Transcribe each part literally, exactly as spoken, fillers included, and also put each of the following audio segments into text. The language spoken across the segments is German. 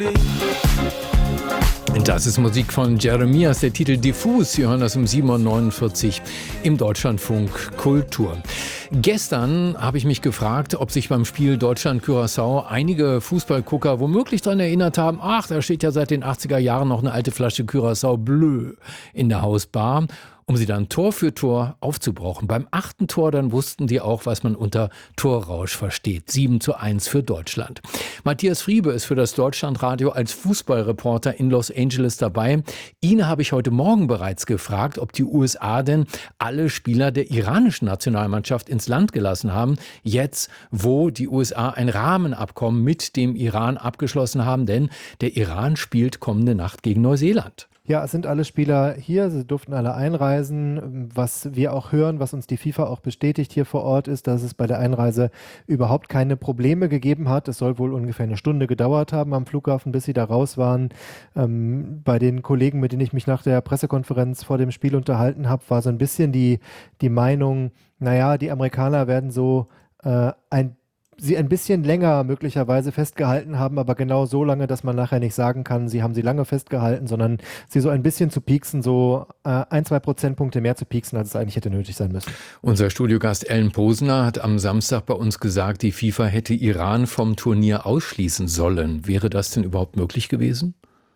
Das ist Musik von Jeremias, der Titel Diffus. Sie hören das um sieben Uhr neunundvierzig im Deutschlandfunk Kultur. Gestern habe ich mich gefragt, ob sich beim Spiel Deutschland-Curaçao einige Fußballgucker womöglich daran erinnert haben, ach, da steht ja seit den achtziger Jahren noch eine alte Flasche Curaçao Bleu in der Hausbar, um sie dann Tor für Tor aufzubrauchen. Beim achten Tor dann wussten die auch, was man unter Torrausch versteht. sieben zu eins für Deutschland. Matthias Friebe ist für das Deutschlandradio als Fußballreporter in Los Angeles dabei. Ihn habe ich heute Morgen bereits gefragt, ob die U S A denn alle Spieler der iranischen Nationalmannschaft ins Land gelassen haben. Jetzt, wo die U S A ein Rahmenabkommen mit dem Iran abgeschlossen haben, denn der Iran spielt kommende Nacht gegen Neuseeland. Ja, es sind alle Spieler hier, sie durften alle einreisen. Was wir auch hören, was uns die FIFA auch bestätigt hier vor Ort, ist, dass es bei der Einreise überhaupt keine Probleme gegeben hat. Es soll wohl ungefähr eine Stunde gedauert haben am Flughafen, bis sie da raus waren. Ähm, bei den Kollegen, mit denen ich mich nach der Pressekonferenz vor dem Spiel unterhalten habe, war so ein bisschen die, die Meinung, naja, die Amerikaner werden so äh, ein sie ein bisschen länger möglicherweise festgehalten haben, aber genau so lange, dass man nachher nicht sagen kann, sie haben sie lange festgehalten, sondern sie so ein bisschen zu pieksen, so äh, ein, zwei Prozentpunkte mehr zu pieksen, als es eigentlich hätte nötig sein müssen. Unser Studiogast Ellen Posner hat am Samstag bei uns gesagt, die FIFA hätte Iran vom Turnier ausschließen sollen. Wäre das denn überhaupt möglich gewesen?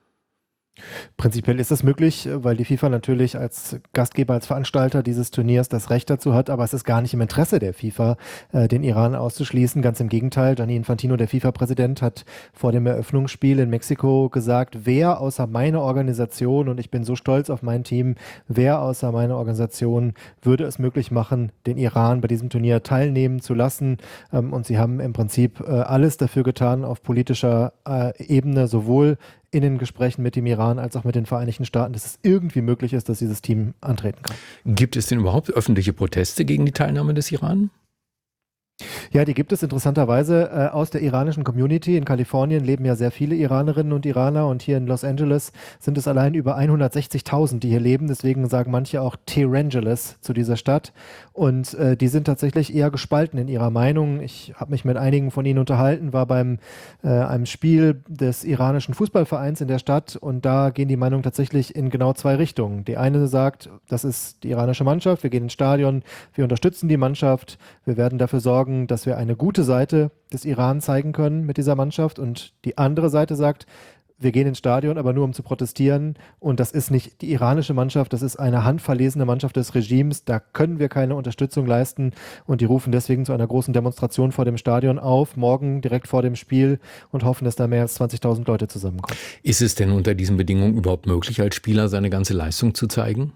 Prinzipiell ist das möglich, weil die FIFA natürlich als Gastgeber, als Veranstalter dieses Turniers das Recht dazu hat, aber es ist gar nicht im Interesse der FIFA, äh, den Iran auszuschließen. Ganz im Gegenteil, Gianni Infantino, der FIFA-Präsident, hat vor dem Eröffnungsspiel in Mexiko gesagt, wer außer meiner Organisation, und ich bin so stolz auf mein Team, wer außer meiner Organisation würde es möglich machen, den Iran bei diesem Turnier teilnehmen zu lassen. Ähm, und sie haben im Prinzip äh, alles dafür getan, auf politischer äh, Ebene, sowohl in den Gesprächen mit dem Iran als auch mit den Vereinigten Staaten, dass es irgendwie möglich ist, dass dieses Team antreten kann. Gibt es denn überhaupt öffentliche Proteste gegen die Teilnahme des Iran? Ja, die gibt es interessanterweise äh, aus der iranischen Community. In Kalifornien leben ja sehr viele Iranerinnen und Iraner und hier in Los Angeles sind es allein über hundertsechzigtausend, die hier leben. Deswegen sagen manche auch Tehrangeles zu dieser Stadt. Und äh, die sind tatsächlich eher gespalten in ihrer Meinung. Ich habe mich mit einigen von ihnen unterhalten, war beim äh, einem Spiel des iranischen Fußballvereins in der Stadt und da gehen die Meinungen tatsächlich in genau zwei Richtungen. Die eine sagt, das ist die iranische Mannschaft, wir gehen ins Stadion, wir unterstützen die Mannschaft, wir werden dafür sorgen, dass wir eine gute Seite des Iran zeigen können mit dieser Mannschaft. Und die andere Seite sagt, wir gehen ins Stadion, aber nur um zu protestieren. Und das ist nicht die iranische Mannschaft, das ist eine handverlesene Mannschaft des Regimes. Da können wir keine Unterstützung leisten. Und die rufen deswegen zu einer großen Demonstration vor dem Stadion auf, morgen direkt vor dem Spiel, und hoffen, dass da mehr als zwanzigtausend Leute zusammenkommen. Ist es denn unter diesen Bedingungen überhaupt möglich, als Spieler seine ganze Leistung zu zeigen?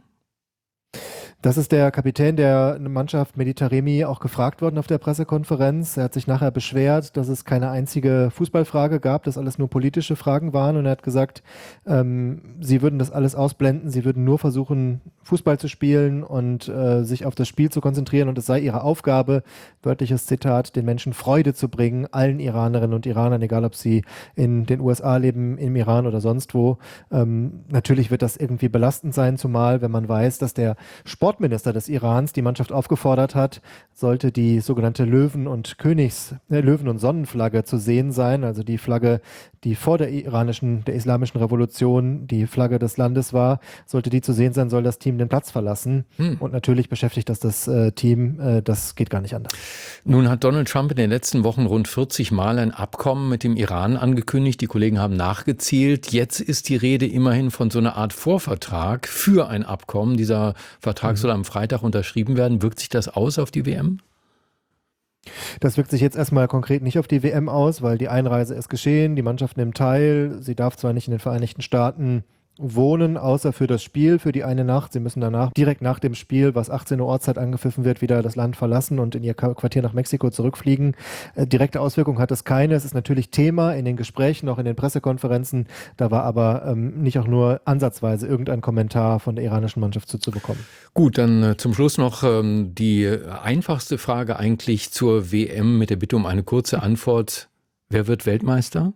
Das ist der Kapitän der Mannschaft Mehdi Taremi auch gefragt worden auf der Pressekonferenz. Er hat sich nachher beschwert, dass es keine einzige Fußballfrage gab, dass alles nur politische Fragen waren. Und er hat gesagt, ähm, sie würden das alles ausblenden, sie würden nur versuchen, Fußball zu spielen und äh, sich auf das Spiel zu konzentrieren. Und es sei ihre Aufgabe, wörtliches Zitat, den Menschen Freude zu bringen, allen Iranerinnen und Iranern, egal ob sie in den U S A leben, im Iran oder sonst wo. Ähm, natürlich wird das irgendwie belastend sein, zumal wenn man weiß, dass der Sport Sportminister des Irans die Mannschaft aufgefordert hat, sollte die sogenannte Löwen- und Königs, äh, Löwen- und Sonnenflagge zu sehen sein, also die Flagge, die vor der iranischen, der islamischen Revolution die Flagge des Landes war, sollte die zu sehen sein, soll das Team den Platz verlassen. Hm. Und natürlich beschäftigt das das äh, Team, äh, das geht gar nicht anders. Nun hat Donald Trump in den letzten Wochen rund vierzig Mal ein Abkommen mit dem Iran angekündigt. Die Kollegen haben nachgezählt. Jetzt ist die Rede immerhin von so einer Art Vorvertrag für ein Abkommen. Dieser Vertrag soll am Freitag unterschrieben werden. Wirkt sich das aus auf die W M? Das wirkt sich jetzt erstmal konkret nicht auf die W M aus, weil die Einreise ist geschehen, die Mannschaft nimmt teil. Sie darf zwar nicht in den Vereinigten Staaten wohnen, außer für das Spiel, für die eine Nacht. Sie müssen danach direkt nach dem Spiel, was achtzehn Uhr Ortszeit angepfiffen wird, wieder das Land verlassen und in ihr Quartier nach Mexiko zurückfliegen. Äh, direkte Auswirkungen hat es keine. Es ist natürlich Thema in den Gesprächen, auch in den Pressekonferenzen. Da war aber ähm, nicht auch nur ansatzweise irgendein Kommentar von der iranischen Mannschaft zuzubekommen. Gut, dann äh, zum Schluss noch ähm, die einfachste Frage eigentlich zur W M mit der Bitte um eine kurze Antwort. Wer wird Weltmeister?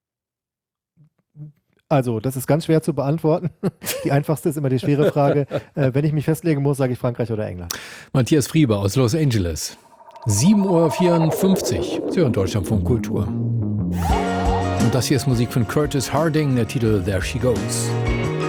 Also, das ist ganz schwer zu beantworten. Die einfachste ist immer die schwere Frage. Äh, wenn ich mich festlegen muss, sage ich Frankreich oder England. Matthias Friebe aus Los Angeles. sieben Uhr vierundfünfzig. Sie hören Deutschlandfunk Kultur. Und Und das hier ist Musik von Curtis Harding, der Titel There She Goes.